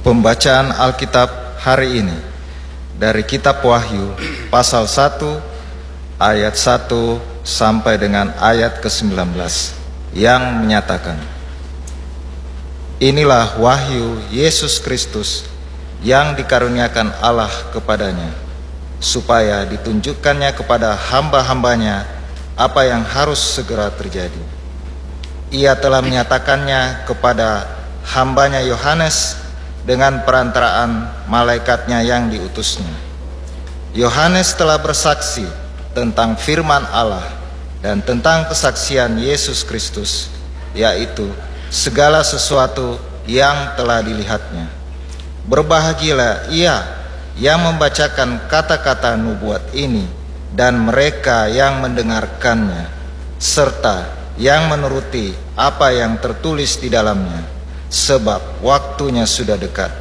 Pembacaan Alkitab hari ini dari kitab Wahyu pasal 1 ayat 1 sampai dengan ayat ke-19 yang menyatakan, inilah wahyu Yesus Kristus yang dikaruniakan Allah kepadanya, supaya ditunjukkannya kepada hamba-hambanya apa yang harus segera terjadi. Ia telah menyatakannya kepada hambanya Yohanes dengan perantaraan malaikatnya yang diutusnya. Yohanes telah bersaksi tentang firman Allah dan tentang kesaksian Yesus Kristus, yaitu segala sesuatu yang telah dilihatnya. Berbahagialah ia yang membacakan kata-kata nubuat ini dan mereka yang mendengarkannya, serta yang menuruti apa yang tertulis di dalamnya, sebab waktunya sudah dekat.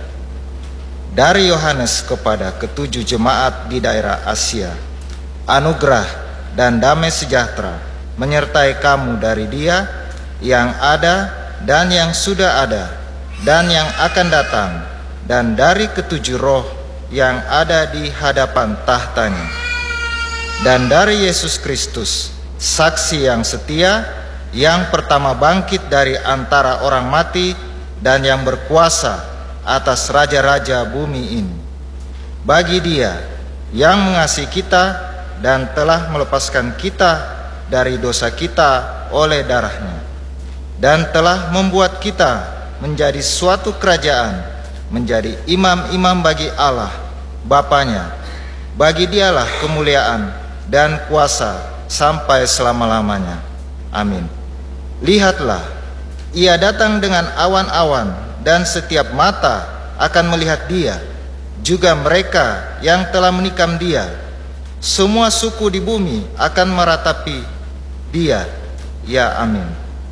Dari Yohanes kepada ketujuh jemaat di daerah Asia, anugerah dan damai sejahtera menyertai kamu dari Dia yang ada dan yang sudah ada dan yang akan datang, dan dari ketujuh roh yang ada di hadapan tahtanya, dan dari Yesus Kristus, saksi yang setia, yang pertama bangkit dari antara orang mati dan yang berkuasa atas raja-raja bumi ini. Bagi Dia yang mengasihi kita dan telah melepaskan kita dari dosa kita oleh darah-Nya, dan telah membuat kita menjadi suatu kerajaan, menjadi imam-imam bagi Allah Bapa-Nya. Bagi Dialah kemuliaan dan kuasa sampai selama-lamanya. Amin. Lihatlah, Ia datang dengan awan-awan, dan setiap mata akan melihat Dia, juga mereka yang telah menikam Dia. Semua suku di bumi akan meratapi Dia. Ya, amin.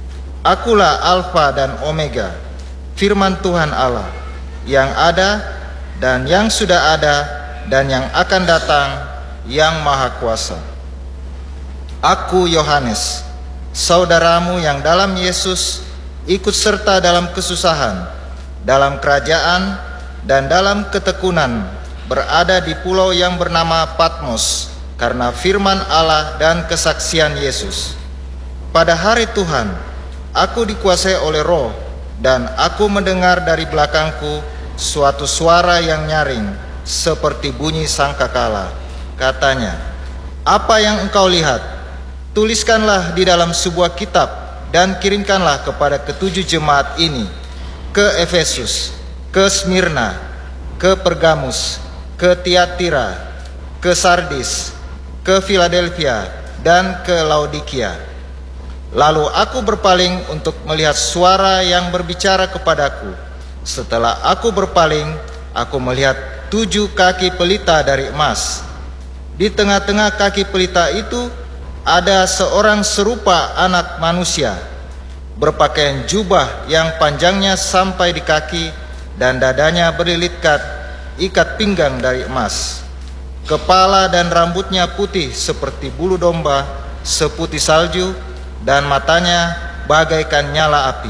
Akulah Alfa dan Omega, firman Tuhan Allah, yang ada dan yang sudah ada dan yang akan datang, yang Maha Kuasa. Aku Yohanes, saudaramu yang dalam Yesus ikut serta dalam kesusahan, dalam kerajaan, dan dalam ketekunan, berada di pulau yang bernama Patmos karena firman Allah dan kesaksian Yesus. Pada hari Tuhan, aku dikuasai oleh Roh, dan aku mendengar dari belakangku suatu suara yang nyaring seperti bunyi sangkakala. Katanya, apa yang engkau lihat, tuliskanlah di dalam sebuah kitab dan kirimkanlah kepada ketujuh jemaat ini, ke Efesus, ke Smyrna, ke Pergamus, ke Tiatira, ke Sardis, ke Philadelphia, dan ke Laodikia. Lalu aku berpaling untuk melihat suara yang berbicara kepadaku. Setelah aku berpaling, aku melihat 7 kaki pelita dari emas. Di tengah-tengah kaki pelita itu ada seorang serupa anak manusia, berpakaian jubah yang panjangnya sampai di kaki dan dadanya berlilitkan ikat pinggang dari emas. Kepala dan rambutnya putih seperti bulu domba, seputih salju, dan matanya bagaikan nyala api.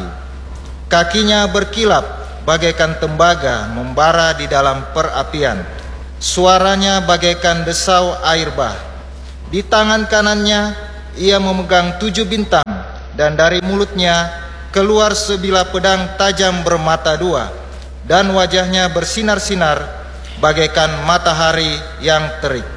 Kakinya berkilap bagaikan tembaga membara di dalam perapian. Suaranya bagaikan desau air bah. Di tangan kanannya ia memegang 7 bintang, dan dari mulutnya keluar sebilah pedang tajam bermata 2, dan wajahnya bersinar-sinar bagaikan matahari yang terik.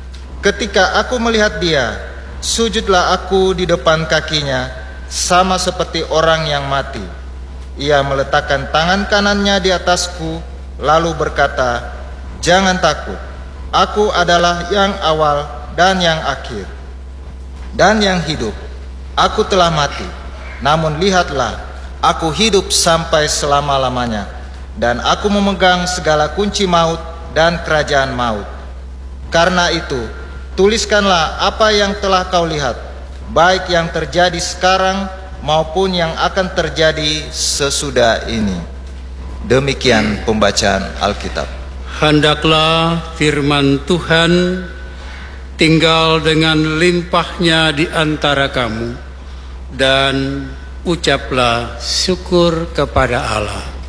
Ketika aku melihat Dia, sujudlah aku di depan kakinya, sama seperti orang yang mati. Ia meletakkan tangan kanannya di atasku, lalu berkata, jangan takut, aku adalah yang awal dan yang akhir, dan yang hidup. Aku telah mati, namun lihatlah, aku hidup sampai selama-lamanya, dan aku memegang segala kunci maut dan kerajaan maut. Karena itu, tuliskanlah apa yang telah kau lihat, baik yang terjadi sekarang maupun yang akan terjadi sesudah ini. Demikian pembacaan Alkitab. Hendaklah firman Tuhan tinggal dengan limpahnya di antara kamu, dan ucaplah syukur kepada Allah.